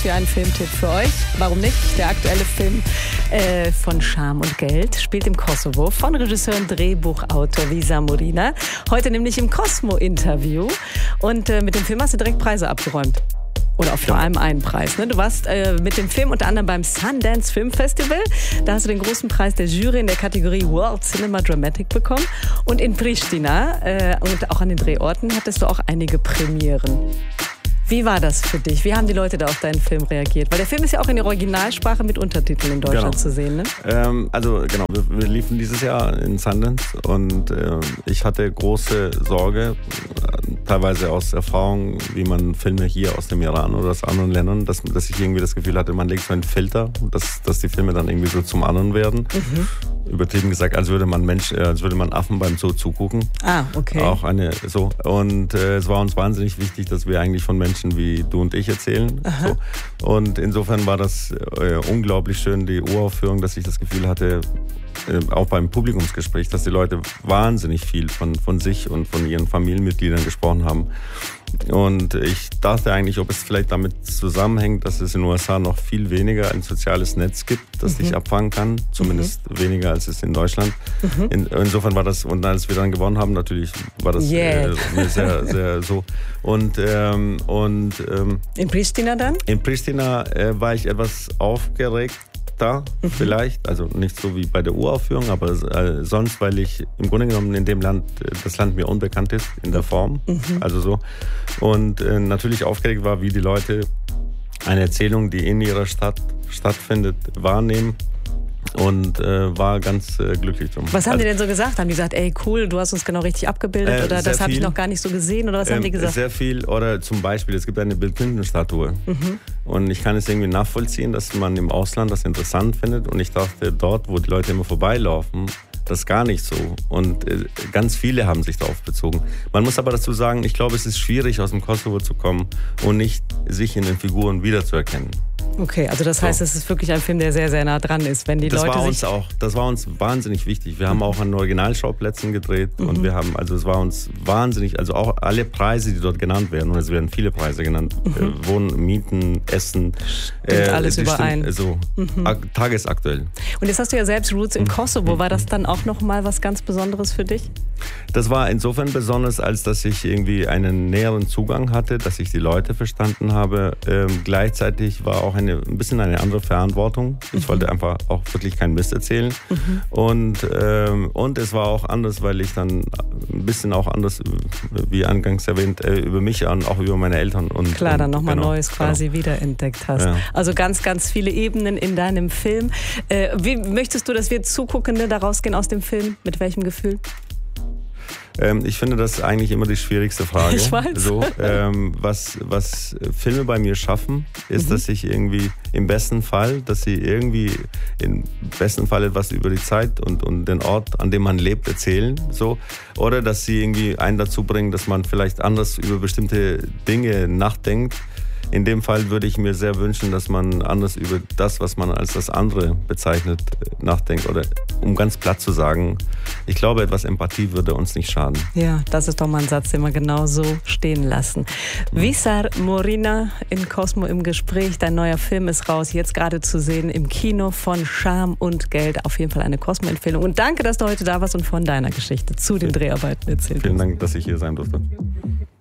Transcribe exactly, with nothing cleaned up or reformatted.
hier einen Filmtipp für euch. Warum nicht? Der aktuelle Film äh, von Scham und Geld spielt im Kosovo von Regisseur und Drehbuchautor Visar Morina. Heute nämlich im Cosmo-Interview. Und äh, mit dem Film hast du direkt Preise abgeräumt. Oder auch vor allem einen Preis. Ne? Du warst äh, mit dem Film unter anderem beim Sundance Film Festival. Da hast du den großen Preis der Jury in der Kategorie World Cinema Dramatic bekommen. Und in Pristina äh, und auch an den Drehorten hattest du auch einige Premieren. Wie war das für dich? Wie haben die Leute da auf deinen Film reagiert? Weil der Film ist ja auch in der Originalsprache mit Untertiteln in Deutschland genau. zu sehen, ne? Ähm, also genau, wir, wir liefen dieses Jahr in Sundance und äh, ich hatte große Sorge, teilweise aus Erfahrung, wie man Filme hier aus dem Iran oder aus anderen Ländern, dass, dass ich irgendwie das Gefühl hatte, man legt so einen Filter, dass, dass die Filme dann irgendwie so zum anderen werden. Mhm. Übertrieben gesagt, als würde man Mensch, als würde man Affen beim Zoo zugucken. Ah, okay. Auch eine so. Und äh, es war uns wahnsinnig wichtig, dass wir eigentlich von Menschen wie du und ich erzählen. So. Und insofern war das äh, unglaublich schön, die Uraufführung, dass ich das Gefühl hatte, äh, auch beim Publikumsgespräch, dass die Leute wahnsinnig viel von, von sich und von ihren Familienmitgliedern gesprochen haben. Und ich dachte eigentlich, ob es vielleicht damit zusammenhängt, dass es in den U S A noch viel weniger ein soziales Netz gibt, das mhm. dich abfangen kann. Zumindest mhm. weniger als es in Deutschland. Mhm. In, insofern war das, und als wir dann gewonnen haben, natürlich war das yeah. äh, sehr, sehr so. Und, ähm, und ähm, in Pristina dann? In Pristina äh, war ich etwas aufgeregt. Da mhm. vielleicht, also nicht so wie bei der Uraufführung, aber äh, sonst, weil ich im Grunde genommen in dem Land, das Land mir unbekannt ist, in der Form, mhm. also so. Und äh, natürlich aufgeregt war, wie die Leute eine Erzählung, die in ihrer Stadt stattfindet, wahrnehmen. Und äh, war ganz äh, glücklich drum. Was haben also, die denn so gesagt? Haben die gesagt, ey cool, du hast uns genau richtig abgebildet äh, oder das habe ich noch gar nicht so gesehen oder was ähm, haben die gesagt? Sehr viel, oder zum Beispiel, es gibt eine Bill Clinton-Statue mhm. und ich kann es irgendwie nachvollziehen, dass man im Ausland das interessant findet und ich dachte, dort, wo die Leute immer vorbeilaufen, das gar nicht so. Und äh, ganz viele haben sich darauf bezogen. Man muss aber dazu sagen, ich glaube, es ist schwierig, aus dem Kosovo zu kommen und nicht sich in den Figuren wiederzuerkennen. Okay, also das heißt, so. Es ist wirklich ein Film, der sehr, sehr nah dran ist, wenn die das Leute war sich... uns auch, das war uns wahnsinnig wichtig. Wir haben auch an Originalschauplätzen gedreht mhm. und wir haben, also es war uns wahnsinnig, also auch alle Preise, die dort genannt werden, und es werden viele Preise genannt, mhm. äh, Wohnen, Mieten, Essen. Stimmt äh, alles überein. Stimmt, so, mhm. ag- tagesaktuell. Und jetzt hast du ja selbst Roots im mhm. Kosovo. War das dann auch nochmal was ganz Besonderes für dich? Das war insofern besonders, als dass ich irgendwie einen näheren Zugang hatte, dass ich die Leute verstanden habe. Ähm, gleichzeitig war auch eine, ein bisschen eine andere Verantwortung. Ich mhm. wollte einfach auch wirklich keinen Mist erzählen. Mhm. Und, ähm, und es war auch anders, weil ich dann ein bisschen auch anders, wie eingangs erwähnt, über mich und auch über meine Eltern. Und, Klar, dann nochmal genau, Neues quasi genau. wiederentdeckt hast. Ja. Also ganz, ganz viele Ebenen in deinem Film. Äh, wie möchtest du, dass wir Zuguckende da rausgehen aus dem Film? Mit welchem Gefühl? Ähm, ich finde das eigentlich immer die schwierigste Frage. Ich weiß. So, ähm, was, was Filme bei mir schaffen, ist, mhm. dass ich irgendwie im besten Fall, dass sie irgendwie im besten Fall etwas über die Zeit und, und den Ort, an dem man lebt, erzählen. So. Oder dass sie irgendwie einen dazu bringen, dass man vielleicht anders über bestimmte Dinge nachdenkt. In dem Fall würde ich mir sehr wünschen, dass man anders über das, was man als das andere bezeichnet, nachdenkt. Oder um ganz platt zu sagen, ich glaube, etwas Empathie würde uns nicht schaden. Ja, das ist doch mal ein Satz, den wir genau so stehen lassen. Mhm. Visar Morina in Cosmo im Gespräch. Dein neuer Film ist raus, jetzt gerade zu sehen im Kino von Scham und Geld. Auf jeden Fall eine Cosmo-Empfehlung. Und danke, dass du heute da warst und von deiner Geschichte zu den Dreharbeiten erzählt hast. Vielen Dank, dass ich hier sein durfte.